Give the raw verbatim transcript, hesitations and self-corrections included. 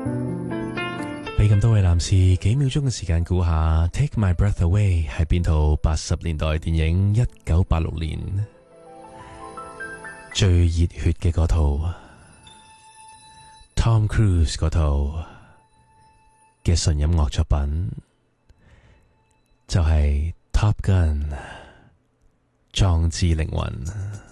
俾咁多位男士幾秒鐘嘅時間估下 Take My Breath Away 係邊套八十年代電影？一九八六年最熱血嘅嗰套 Tom Cruise 嗰套嘅純音樂作品，就係 Top Gun 壯志凌雲。